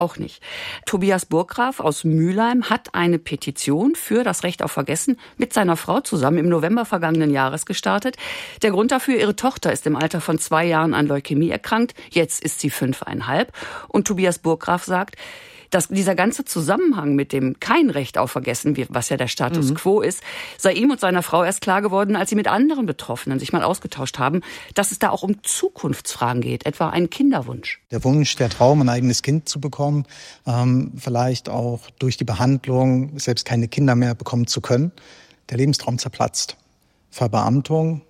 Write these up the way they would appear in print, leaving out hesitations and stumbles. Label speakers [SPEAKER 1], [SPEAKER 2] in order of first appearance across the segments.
[SPEAKER 1] Auch nicht. Tobias Burggraf aus Mülheim hat eine Petition für das Recht auf Vergessen mit seiner Frau zusammen im November vergangenen Jahres gestartet. Der Grund dafür, ihre Tochter ist im Alter von 2 Jahren an Leukämie erkrankt. Jetzt ist sie 5,5. Und Tobias Burggraf sagt, dass dieser ganze Zusammenhang mit dem kein Recht auf Vergessen, was ja der Status quo ist, sei ihm und seiner Frau erst klar geworden, als sie mit anderen Betroffenen sich mal ausgetauscht haben, dass es da auch um Zukunftsfragen geht, etwa einen Kinderwunsch.
[SPEAKER 2] Der Wunsch, der Traum, ein eigenes Kind zu bekommen, vielleicht auch durch die Behandlung selbst keine Kinder mehr bekommen zu können, der Lebenstraum zerplatzt. Verbeamtung,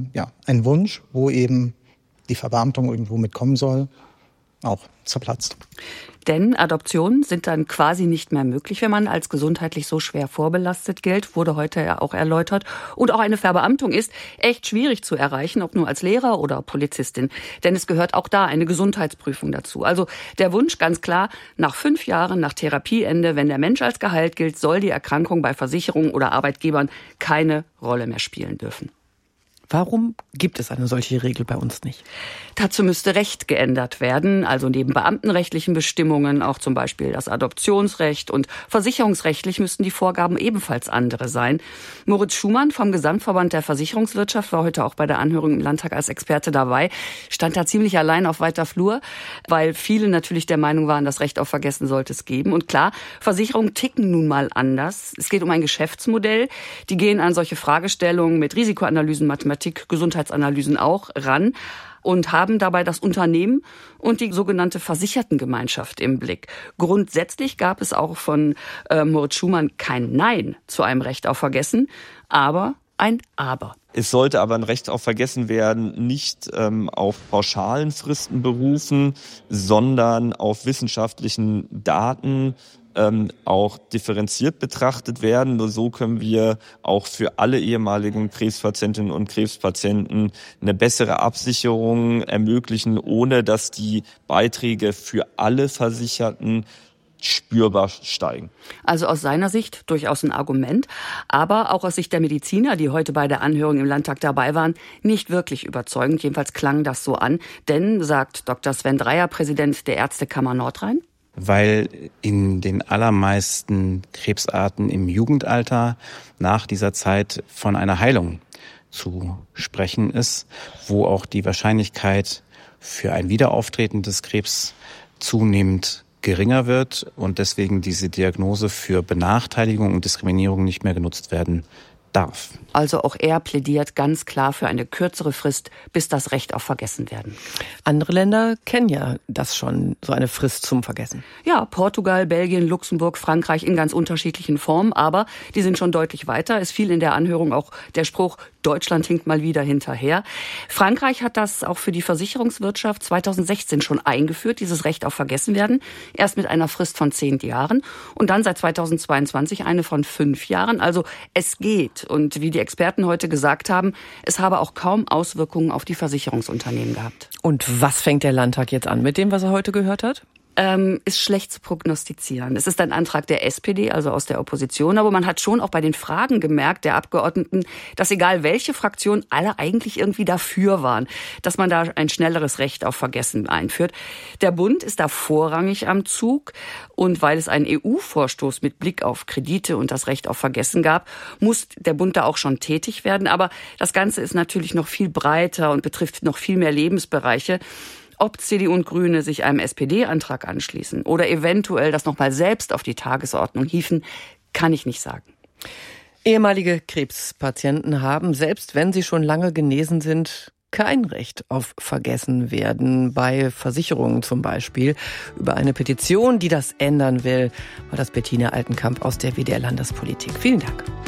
[SPEAKER 2] ein Wunsch, wo eben die Verbeamtung irgendwo mitkommen soll, auch zerplatzt.
[SPEAKER 1] Denn Adoptionen sind dann quasi nicht mehr möglich, wenn man als gesundheitlich so schwer vorbelastet gilt, wurde heute ja auch erläutert. Und auch eine Verbeamtung ist echt schwierig zu erreichen, ob nur als Lehrer oder Polizistin. Denn es gehört auch da eine Gesundheitsprüfung dazu. Also der Wunsch ganz klar, nach 5 Jahren, nach Therapieende, wenn der Mensch als geheilt gilt, soll die Erkrankung bei Versicherungen oder Arbeitgebern keine Rolle mehr spielen dürfen.
[SPEAKER 3] Warum gibt es eine solche Regel bei uns nicht?
[SPEAKER 1] Dazu müsste Recht geändert werden, also neben beamtenrechtlichen Bestimmungen auch zum Beispiel das Adoptionsrecht und versicherungsrechtlich müssten die Vorgaben ebenfalls andere sein. Moritz Schumann vom Gesamtverband der Versicherungswirtschaft war heute auch bei der Anhörung im Landtag als Experte dabei, stand da ziemlich allein auf weiter Flur, weil viele natürlich der Meinung waren, das Recht auf Vergessen sollte es geben. Und klar, Versicherungen ticken nun mal anders. Es geht um ein Geschäftsmodell. Die gehen an solche Fragestellungen mit Risikoanalysen, Mathematik, Gesundheitsanalysen auch ran und haben dabei das Unternehmen und die sogenannte Versichertengemeinschaft im Blick. Grundsätzlich gab es auch von Moritz Schumann kein Nein zu einem Recht auf Vergessen, aber ein Aber.
[SPEAKER 4] Es sollte aber ein Recht auf Vergessen werden, nicht auf pauschalen Fristen berufen, sondern auf wissenschaftlichen Daten auch differenziert betrachtet werden. Nur so können wir auch für alle ehemaligen Krebspatientinnen und Krebspatienten eine bessere Absicherung ermöglichen, ohne dass die Beiträge für alle Versicherten spürbar steigen.
[SPEAKER 1] Also aus seiner Sicht durchaus ein Argument, aber auch aus Sicht der Mediziner, die heute bei der Anhörung im Landtag dabei waren, nicht wirklich überzeugend. Jedenfalls klang das so an. Denn, sagt Dr. Sven Dreyer, Präsident der Ärztekammer Nordrhein,
[SPEAKER 5] weil in den allermeisten Krebsarten im Jugendalter nach dieser Zeit von einer Heilung zu sprechen ist, wo auch die Wahrscheinlichkeit für ein Wiederauftreten des Krebs zunehmend geringer wird und deswegen diese Diagnose für Benachteiligung und Diskriminierung nicht mehr genutzt werden darf.
[SPEAKER 1] Also auch er plädiert ganz klar für eine kürzere Frist, bis das Recht auf Vergessen werden.
[SPEAKER 3] Andere Länder kennen ja das schon, so eine Frist zum Vergessen.
[SPEAKER 1] Ja, Portugal, Belgien, Luxemburg, Frankreich in ganz unterschiedlichen Formen, aber die sind schon deutlich weiter. Es fiel in der Anhörung auch der Spruch, Deutschland hinkt mal wieder hinterher. Frankreich hat das auch für die Versicherungswirtschaft 2016 schon eingeführt, dieses Recht auf Vergessenwerden. Erst mit einer Frist von 10 Jahren und dann seit 2022 eine von 5 Jahren. Also es geht. Und wie die Experten heute gesagt haben, es habe auch kaum Auswirkungen auf die Versicherungsunternehmen gehabt.
[SPEAKER 3] Und was fängt der Landtag jetzt an mit dem, was er heute gehört hat?
[SPEAKER 1] Ist schlecht zu prognostizieren. Es ist ein Antrag der SPD, also aus der Opposition, aber man hat schon auch bei den Fragen gemerkt, der Abgeordneten, dass egal welche Fraktion, alle eigentlich irgendwie dafür waren, dass man da ein schnelleres Recht auf Vergessen einführt. Der Bund ist da vorrangig am Zug und weil es einen EU-Vorstoß mit Blick auf Kredite und das Recht auf Vergessen gab, muss der Bund da auch schon tätig werden. Aber das Ganze ist natürlich noch viel breiter und betrifft noch viel mehr Lebensbereiche. Ob CDU und Grüne sich einem SPD-Antrag anschließen oder eventuell das nochmal selbst auf die Tagesordnung hieven, kann ich nicht sagen.
[SPEAKER 3] Ehemalige Krebspatienten haben, selbst wenn sie schon lange genesen sind, kein Recht auf Vergessenwerden. Bei Versicherungen zum Beispiel. Über eine Petition, die das ändern will, war das Bettina Altenkamp aus der WDR Landespolitik. Vielen Dank.